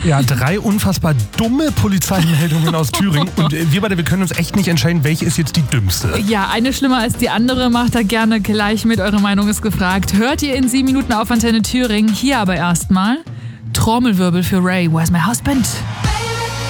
Ja, 3 unfassbar dumme Polizeimeldungen aus Thüringen. Und wir beide, wir können uns echt nicht entscheiden, welche ist jetzt die dümmste. Ja, eine schlimmer als die andere. Macht da gerne gleich mit. Eure Meinung ist gefragt. Hört ihr in 7 Minuten auf Antenne Thüringen. Hier aber erstmal Trommelwirbel für Ray. Where's my husband?